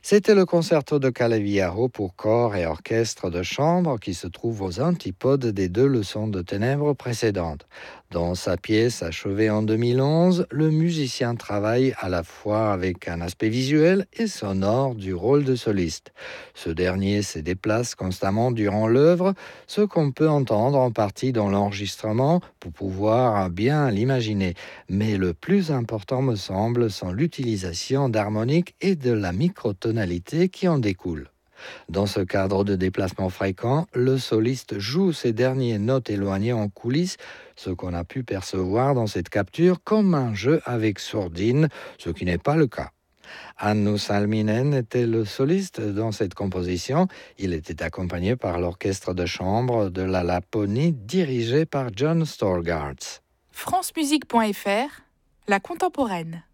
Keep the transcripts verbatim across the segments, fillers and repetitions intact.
C'était le concerto de Caleviaro pour corps et orchestre de chambre qui se trouve aux antipodes des deux leçons de ténèbres précédentes. Dans sa pièce achevée en deux mille onze, le musicien travaille à la fois avec un aspect visuel et sonore du rôle de soliste. Ce dernier se déplace constamment durant l'œuvre, ce qu'on peut entendre en partie dans l'enregistrement pour pouvoir bien l'imaginer. Mais le plus important me semble sont l'utilisation d'harmoniques et de la microtonalité qui en découle. Dans ce cadre de déplacement fréquent, le soliste joue ses dernières notes éloignées en coulisses, ce qu'on a pu percevoir dans cette capture comme un jeu avec sourdine, ce qui n'est pas le cas. Hannu Salminen était le soliste dans cette composition. Il était accompagné par l'orchestre de chambre de la Laponie dirigé par John Storgardz. francemusique point f r, la contemporaine.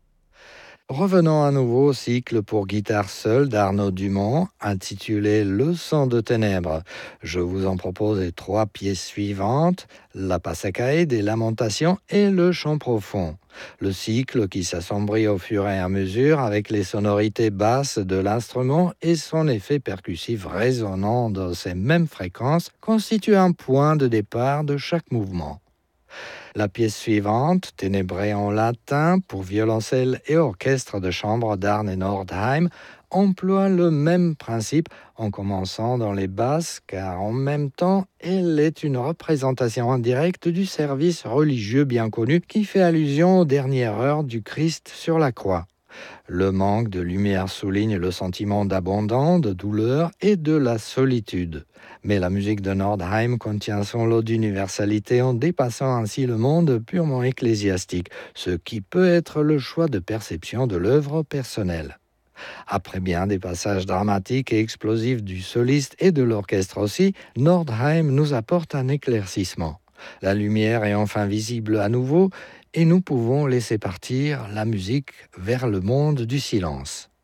Revenons à nouveau au cycle pour guitare seule d'Arnaud Dumont, intitulé Leçon de ténèbres. Je vous en propose les trois pièces suivantes, la Passacae des Lamentations et le Chant profond. Le cycle qui s'assombrit au fur et à mesure avec les sonorités basses de l'instrument et son effet percussif résonnant dans ces mêmes fréquences constitue un point de départ de chaque mouvement. La pièce suivante, Ténébré en latin pour violoncelle et orchestre de chambre d'Arne Nordheim, emploie le même principe en commençant dans les basses car en même temps, elle est une représentation indirecte du service religieux bien connu qui fait allusion aux dernières heures du Christ sur la croix. Le manque de lumière souligne le sentiment d'abandon, de douleur et de la solitude. Mais la musique de Nordheim contient son lot d'universalité en dépassant ainsi le monde purement ecclésiastique, ce qui peut être le choix de perception de l'œuvre personnelle. Après bien des passages dramatiques et explosifs du soliste et de l'orchestre aussi, Nordheim nous apporte un éclaircissement. La lumière est enfin visible à nouveau et nous pouvons laisser partir la musique vers le monde du silence.